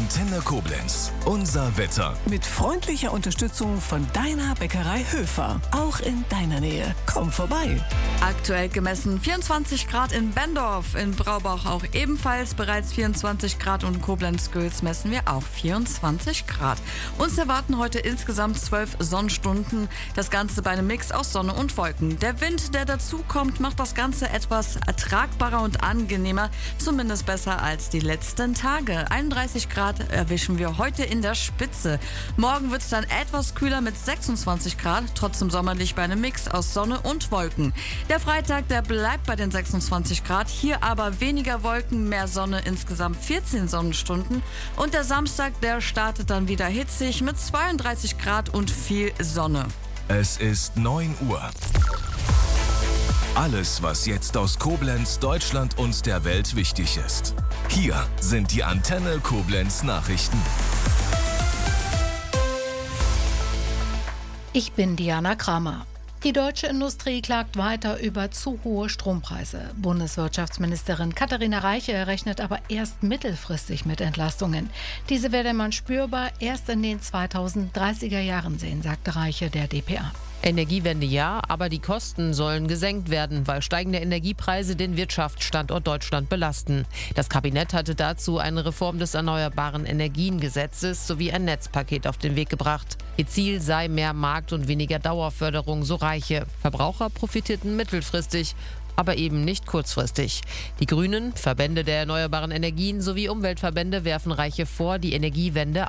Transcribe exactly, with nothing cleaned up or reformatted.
Antenne Koblenz. Unser Wetter. Mit freundlicher Unterstützung von deiner Bäckerei Höfer. Auch in deiner Nähe. Komm vorbei. Aktuell gemessen vierundzwanzig Grad in Bendorf, in Braubach auch ebenfalls bereits vierundzwanzig Grad und in Koblenz-Gülz messen wir auch vierundzwanzig Grad. Uns erwarten heute insgesamt zwölf Sonnenstunden. Das Ganze bei einem Mix aus Sonne und Wolken. Der Wind, der dazukommt, macht das Ganze etwas ertragbarer und angenehmer. Zumindest besser als die letzten Tage. einunddreißig Grad erwischen wir heute in der Spitze. Morgen wird es dann etwas kühler mit sechsundzwanzig Grad, trotzdem sommerlich bei einem Mix aus Sonne und Wolken. Der Freitag, der bleibt bei den sechsundzwanzig Grad, hier aber weniger Wolken, mehr Sonne, insgesamt vierzehn Sonnenstunden. Und der Samstag, der startet dann wieder hitzig mit zweiunddreißig Grad und viel Sonne. Es ist neun Uhr. Alles, was jetzt aus Koblenz, Deutschland und der Welt wichtig ist. Hier sind die Antenne Koblenz Nachrichten. Ich bin Diana Kramer. Die deutsche Industrie klagt weiter über zu hohe Strompreise. Bundeswirtschaftsministerin Katharina Reiche rechnet aber erst mittelfristig mit Entlastungen. Diese werde man spürbar erst in den zweitausenddreißiger Jahren sehen, sagte Reiche der d p a. Energiewende ja, aber die Kosten sollen gesenkt werden, weil steigende Energiepreise den Wirtschaftsstandort Deutschland belasten. Das Kabinett hatte dazu eine Reform des Erneuerbaren Energiengesetzes sowie ein Netzpaket auf den Weg gebracht. Ihr Ziel sei mehr Markt- und weniger Dauerförderung, so Reiche. Verbraucher profitierten mittelfristig, aber eben nicht kurzfristig. Die Grünen, Verbände der erneuerbaren Energien sowie Umweltverbände werfen Reiche vor, die Energiewende